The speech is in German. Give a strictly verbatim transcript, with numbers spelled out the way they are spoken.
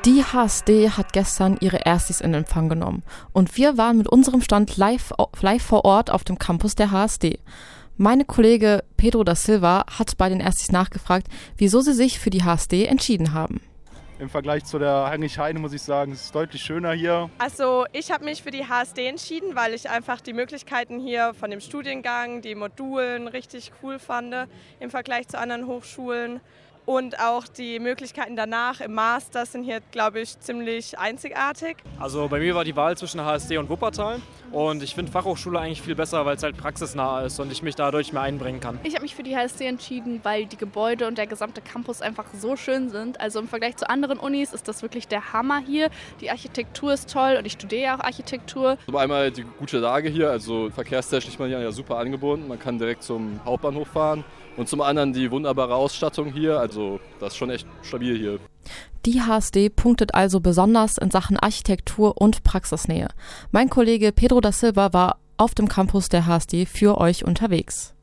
Die H S D hat gestern ihre Erstis in Empfang genommen und wir waren mit unserem Stand live, live vor Ort auf dem Campus der H S D. Meine Kollege Pedro da Silva hat bei den Erstis nachgefragt, wieso sie sich für die H S D entschieden haben. Im Vergleich zu der Heinrich Heine muss ich sagen, es ist deutlich schöner hier. Also ich habe mich für die H S D entschieden, weil ich einfach die Möglichkeiten hier von dem Studiengang, die Modulen richtig cool fand im Vergleich zu anderen Hochschulen. Und auch die Möglichkeiten danach im Master sind hier, glaube ich, ziemlich einzigartig. Also bei mir war die Wahl zwischen H S D und Wuppertal. Und ich finde Fachhochschule eigentlich viel besser, weil es halt praxisnah ist und ich mich dadurch mehr einbringen kann. Ich habe mich für die H S D entschieden, weil die Gebäude und der gesamte Campus einfach so schön sind. Also im Vergleich zu anderen Unis ist das wirklich der Hammer hier. Die Architektur ist toll und ich studiere ja auch Architektur. Also einmal die gute Lage hier, also verkehrstechnisch ist man ja super angebunden. Man kann direkt zum Hauptbahnhof fahren. Und zum anderen die wunderbare Ausstattung hier, also das ist schon echt stabil hier. Die H S D punktet also besonders in Sachen Architektur und Praxisnähe. Mein Kollege Pedro da Silva war auf dem Campus der H S D für euch unterwegs.